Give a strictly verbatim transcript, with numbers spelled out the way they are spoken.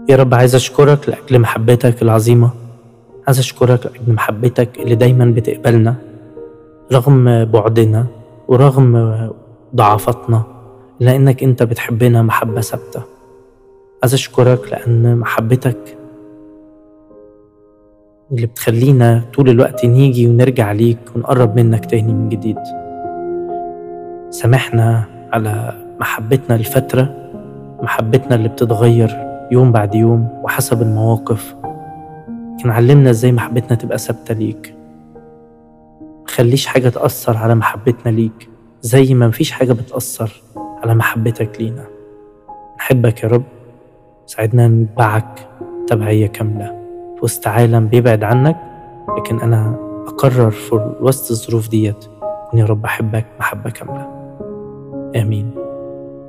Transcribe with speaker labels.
Speaker 1: يا رب عايز أشكرك لأجل محبتك العظيمة، عايز أشكرك لأجل محبتك اللي دايما بتقبلنا رغم بعدنا ورغم ضعفاتنا، لأنك أنت بتحبنا محبة ثابتة. عايز أشكرك لأن محبتك اللي بتخلينا طول الوقت نيجي ونرجع ليك ونقرب منك تاني من جديد. سامحنا على محبتنا الفترة، محبتنا اللي بتتغير يوم بعد يوم وحسب المواقف، لكن علمنا ازاي محبتنا تبقى ثابتة ليك. مخليش حاجة تأثر على محبتنا ليك زي ما مفيش حاجة بتأثر على محبتك لينا. نحبك يا رب، ساعدنا نتبعك تبعية كاملة في وسط عالم بيبعد عنك، لكن أنا أقرر في وسط الظروف ديت إني يا رب أحبك محبة كاملة. آمين.